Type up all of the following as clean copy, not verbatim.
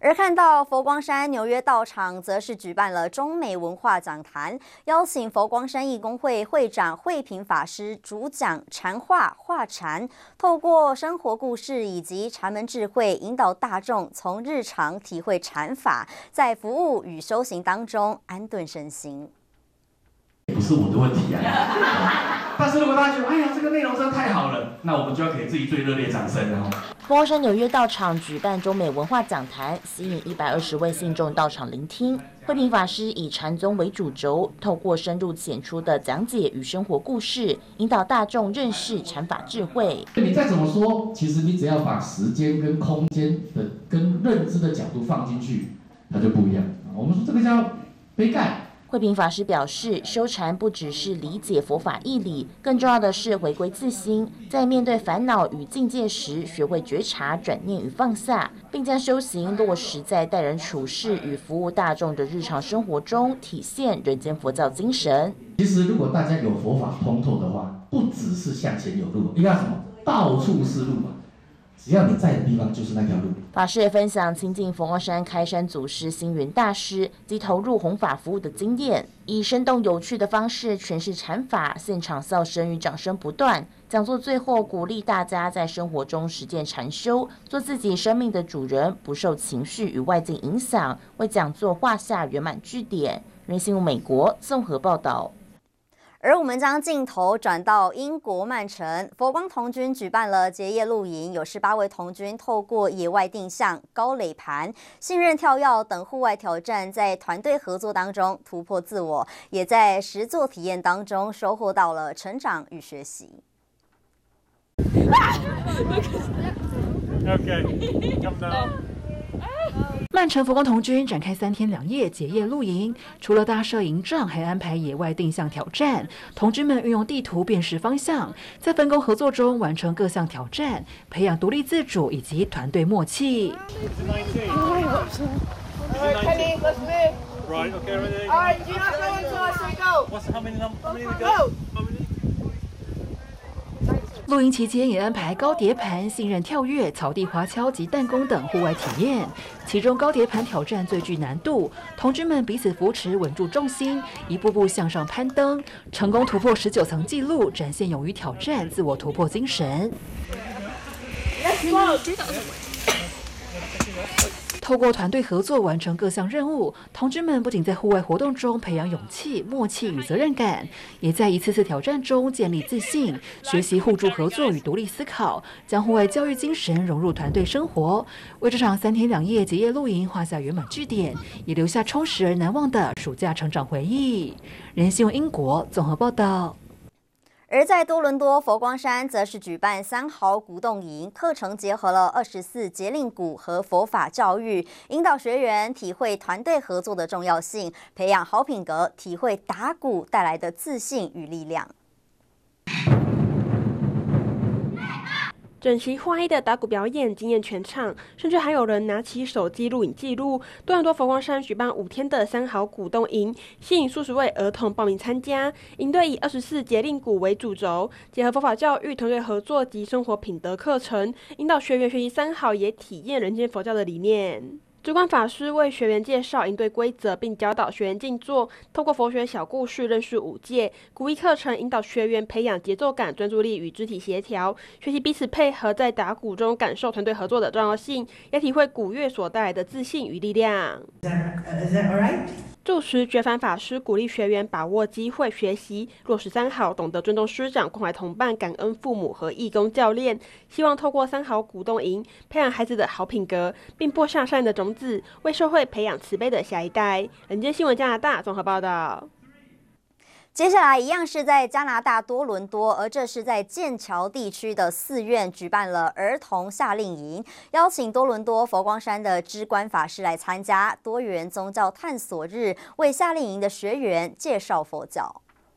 而看到佛光山纽约道场，则是举办了中美文化讲坛，邀请佛光山义工会会长慧平法师主讲禅话画禅，透过生活故事以及禅门智慧，引导大众从日常体会禅法，在服务与修行当中安顿身心。 不是我的问题啊，但是如果大家觉得，哎呀，这个内容真的太好了，那我们就要给自己最热烈掌声了。 佛光山纽约道场举办中美文化讲坛，吸引120位信众到场聆听。慧平法师以禅宗为主轴，透过深入浅出的讲解与生活故事，引导大众认识禅法智慧。 你再怎么说，其实你只要把时间跟空间的跟认知的角度放进去，它就不一样。我们说这个叫杯盖。 慧平法师表示，修禅不只是理解佛法义理，更重要的是回归自心，在面对烦恼与境界时，学会觉察、转念与放下，并将修行落实在待人处事与服务大众的日常生活中，体现人间佛教精神。 其实，如果大家有佛法通透的话，不只是向前有路，应该什么？到处是路嘛。只要你在的地方，就是那条路。 法师也分享亲近佛光山开山祖师星云大师及投入弘法服务的经验，以生动有趣的方式诠释禅法，现场笑声与掌声不断。讲座最后鼓励大家在生活中实践禅修，做自己生命的主人，不受情绪与外境影响，为讲座画下圆满句点。人新闻美国综合报道。 而我们将镜头转到英国曼城，佛光童军举办了结业露营，有18位童军透过野外定向、高垒盘、信任跳跃等户外挑战，在团队合作当中突破自我，也在实作体验当中收获到了成长与学习。 曼城佛光童军展开3天2夜结业露营，除了搭摄营帐，还安排野外定向挑战。童军们运用地图辨识方向，在分工合作中完成各项挑战，培养独立自主以及团队默契。露营期间也安排高叠盘、信任跳跃、草地滑橇及弹弓等户外体验。其中高叠盘挑战最具难度，童军们彼此扶持，稳住重心，一步步向上攀登，成功突破19层纪录，展现勇于挑战、自我突破精神。透过团队合作完成各项任务，童军们不仅在户外活动中培养勇气、默契与责任感，也在一次次挑战中建立自信，学习互助合作与独立思考，将户外教育精神融入团队生活，为这场3天2夜结业露营画下圆满句点，也留下充实而难忘的暑假成长回忆。人新闻英国综合报道。 而在多伦多佛光山，则是举办3毫古洞营，课程结合了24节令鼓和佛法教育，引导学员体会团队合作的重要性，培养好品格，体会打鼓带来的自信与力量。 整齐划一的打鼓表演惊艳全场，甚至还有人拿起手机录影记录。多伦多佛光山举办5天的3毫古洞营，吸引数十位儿童报名参加。营队以24节令鼓为主轴，结合佛法教育、团队合作及生活品德课程，引导学员学习3毫，也体验人间佛教的理念。主管法师为学员介绍营队规则，并教导学员静坐，透过佛学小故事认识5戒。鼓艺课程引导学员培养节奏感、专注力与肢体协调，学习彼此配合，在打鼓中感受团队合作的重要性，也体会鼓乐所带来的自信与力量。住持觉凡法师鼓励学员把握机会学习，落实3毫，懂得尊重师长、关怀同伴、感恩父母和义工教练。希望透过3毫古洞营，培养孩子的好品格，并播下善的种子，为社会培养慈悲的下一代。人间新闻加拿大综合报道。 接下来一样是在加拿大多伦多，而这是在剑桥地区的4院举办了儿童夏令营，邀请多伦多佛光山的知观法师来参加多元宗教探索日，为夏令营的学员介绍佛教。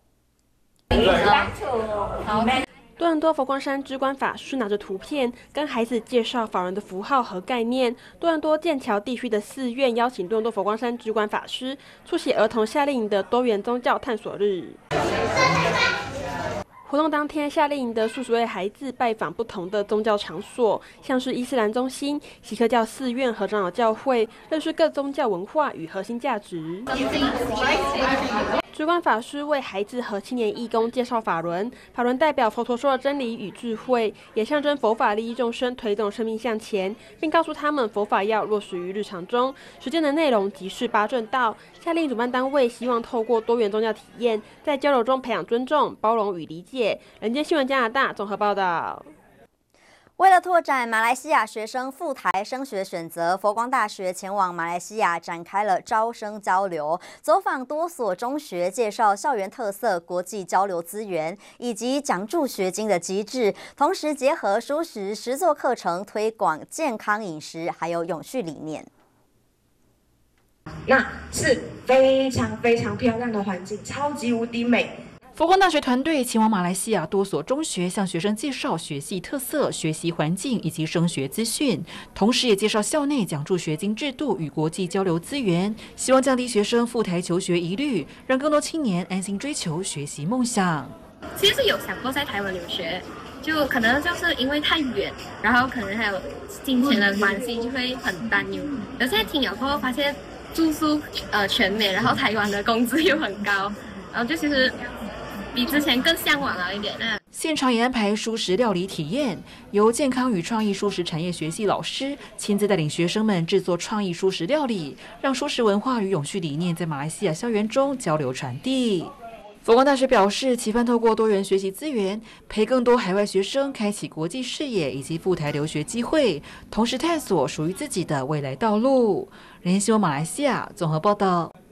多伦多佛光山知观法师拿着图片，跟孩子介绍法人的符号和概念。多伦多剑桥地区的4院邀请多伦多佛光山知观法师出席儿童夏令营的多元宗教探索日。 活动当天，夏令营的数十位孩子拜访不同的宗教场所，像是伊斯兰中心、锡克教寺院和长老教会，认识各宗教文化与核心价值。主管法师为孩子和青年义工介绍法轮，法轮代表佛陀说的真理与智慧，也象征佛法利益众生，推动生命向前，并告诉他们佛法要落实于日常中。实践的内容即是八正道。夏令营主办单位希望透过多元宗教体验，在交流中培养尊重、包容与理解。人间新闻加拿大综合报道。 为了拓展马来西亚学生赴台升学选择，佛光大学前往马来西亚展开了招生交流，走访多所中学，介绍校园特色、国际交流资源以及奖助学金的机制，同时结合蔬食实作课程，推广健康饮食还有永续理念。 那是非常非常漂亮的环境，超级无敌美。 佛光大学团队前往马来西亚多所中学，向学生介绍学系特色、学习环境以及升学资讯，同时也介绍校内奖助学金制度与国际交流资源，希望降低学生赴台求学疑虑，让更多青年安心追求学习梦想。 其实有想过在台湾留学，就可能就是因为太远，然后可能还有金钱的关系，就会很担忧。而现在听了过后，发现住宿全美，然后台湾的工资又很高，然后就其实比之前更向往了一点呢。 现场也安排蔬食料理体验，由健康与创意蔬食产业学系老师亲自带领学生们制作创意蔬食料理，让蔬食文化与永续理念在马来西亚校园中交流传递。佛光大学表示，期盼透过多元学习资源，陪更多海外学生开启国际视野以及赴台留学机会，同时探索属于自己的未来道路。人间新闻马来西亚综合报道。